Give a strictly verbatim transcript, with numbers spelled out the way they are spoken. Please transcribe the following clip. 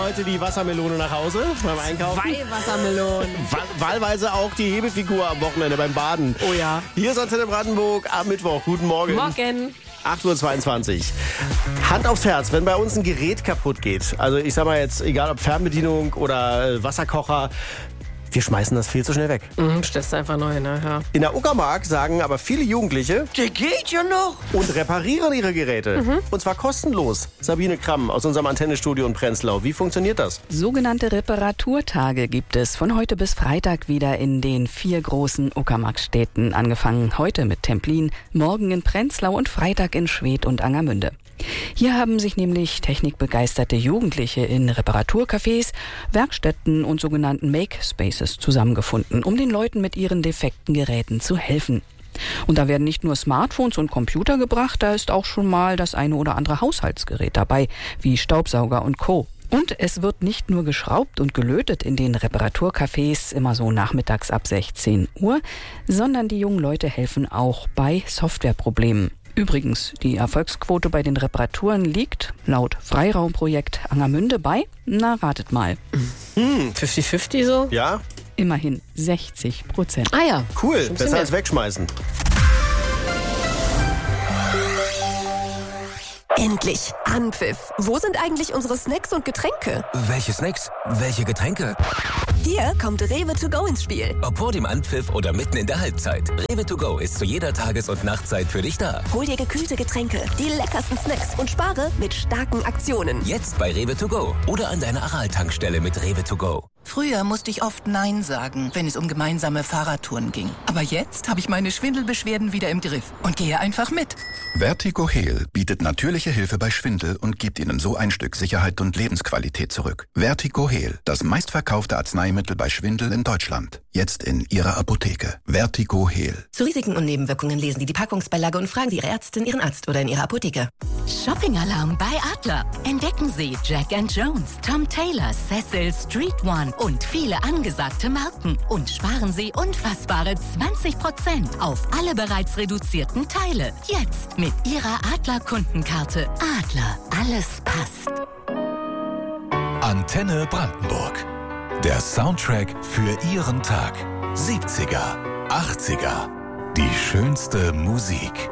heute die Wassermelone nach Hause beim Einkaufen. Zwei Wassermelonen. Wahl- Wahlweise auch die Hebefigur am Wochenende beim Baden. Oh ja. Hier ist Antenne Brandenburg am Mittwoch. Guten Morgen. Morgen. acht Uhr zweiundzwanzig. Hand aufs Herz, wenn bei uns ein Gerät kaputt geht, also ich sag mal jetzt, egal ob Fernbedienung oder äh, Wasserkocher, wir schmeißen das viel zu schnell weg. Mhm, stellst du einfach neu, ne? Ja. In der Uckermark sagen aber viele Jugendliche, Der geht ja noch. und reparieren ihre Geräte. Und zwar kostenlos. Sabine Kramm aus unserem Antennestudio in Prenzlau. Wie funktioniert das? Sogenannte Reparaturtage gibt es von heute bis Freitag wieder in den vier großen Uckermarkstädten. Angefangen heute mit Templin, morgen in Prenzlau und Freitag in Schwedt und Angermünde. Hier haben sich nämlich technikbegeisterte Jugendliche in Reparaturcafés, Werkstätten und sogenannten Make-Spaces zusammengefunden, um den Leuten mit ihren defekten Geräten zu helfen. Und da werden nicht nur Smartphones und Computer gebracht, da ist auch schon mal das eine oder andere Haushaltsgerät dabei, wie Staubsauger und Co. Und es wird nicht nur geschraubt und gelötet in den Reparaturcafés, immer so nachmittags ab sechzehn Uhr, sondern die jungen Leute helfen auch bei Softwareproblemen. Übrigens, die Erfolgsquote bei den Reparaturen liegt laut Freiraumprojekt Angermünde bei, na ratet mal, fünfzig fünfzig so? Ja? immerhin sechzig Prozent. Ah ja. Cool, Schon ein bisschen besser mehr. als wegschmeißen. Endlich! Anpfiff! Wo sind eigentlich unsere Snacks und Getränke? Welche Snacks? Welche Getränke? Hier kommt Rewe to go ins Spiel. Ob vor dem Anpfiff oder mitten in der Halbzeit. Rewe to go ist zu jeder Tages- und Nachtzeit für dich da. Hol dir gekühlte Getränke, die leckersten Snacks und spare mit starken Aktionen. Jetzt bei Rewe to go oder an deiner Aral-Tankstelle mit Rewe to go. Früher musste ich oft Nein sagen, wenn es um gemeinsame Fahrradtouren ging. Aber jetzt habe ich meine Schwindelbeschwerden wieder im Griff und gehe einfach mit. Vertigo Heal bietet natürliche Hilfe bei Schwindel und gibt Ihnen so ein Stück Sicherheit und Lebensqualität zurück. Vertigo Heal, das meistverkaufte Arzneimittel bei Schwindel in Deutschland. Jetzt in Ihrer Apotheke. Vertigo Heal. Zu Risiken und Nebenwirkungen lesen Sie die Packungsbeilage und fragen Sie Ihre Ärztin, Ihren Arzt oder in Ihrer Apotheke. Shopping-Alarm bei Adler. Entdecken Sie Jack and Jones, Tom Taylor, Cecil, Street One und viele angesagte Marken. Und sparen Sie unfassbare zwanzig Prozent auf alle bereits reduzierten Teile. Jetzt mit Ihrer Adler-Kundenkarte. Adler, alles passt. Antenne Brandenburg. Der Soundtrack für Ihren Tag. siebziger, achtziger. Die schönste Musik.